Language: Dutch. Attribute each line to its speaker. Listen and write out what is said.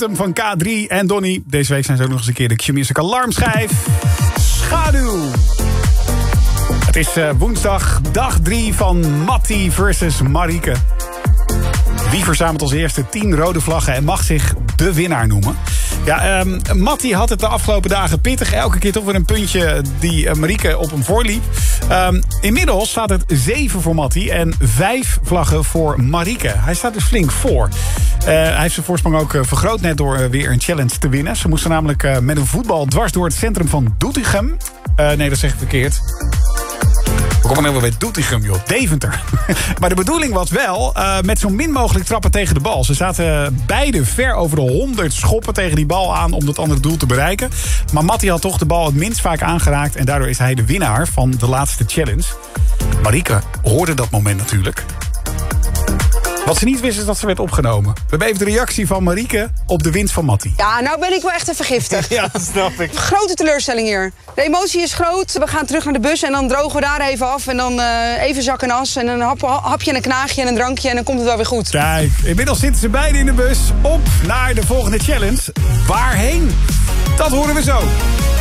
Speaker 1: Phantom van K3 en Donny. Deze week zijn ze ook nog eens een keer de Q-Music alarmschijf. Schaduw. Het is woensdag, dag 3 van Mattie versus Marieke. Wie verzamelt als eerste 10 rode vlaggen en mag zich de winnaar noemen? Ja, Mattie had het de afgelopen dagen pittig. Elke keer toch weer een puntje die Marieke op hem voorliep. Inmiddels staat het 7 voor Mattie en 5 vlaggen voor Marieke. Hij staat dus flink voor. Hij heeft zijn voorsprong ook vergroot net door weer een challenge te winnen. Ze moesten namelijk met een voetbal dwars door het centrum van Doetinchem. Nee, dat zeg ik verkeerd. We komen helemaal bij Doetinchem, joh. Deventer. Maar de bedoeling was wel met zo min mogelijk trappen tegen de bal. Ze zaten beide ver over de 100 schoppen tegen die bal aan om dat andere doel te bereiken. Maar Mattie had toch de bal het minst vaak aangeraakt. En daardoor is hij de winnaar van de laatste challenge. Marieke hoorde dat moment natuurlijk. Wat ze niet wist is dat ze werd opgenomen. We hebben even de reactie van Marieke op de winst van Mattie.
Speaker 2: Ja, nou ben ik wel echt even giftig.
Speaker 1: Ja, dat snap ik.
Speaker 2: Grote teleurstelling hier. De emotie is groot. We gaan terug naar de bus en dan drogen we daar even af. En dan even zak en as. En een hapje en een knaagje en een drankje. En dan komt het wel weer goed.
Speaker 1: Kijk, inmiddels zitten ze beiden in de bus. Op naar de volgende challenge. Waarheen? Dat horen we zo.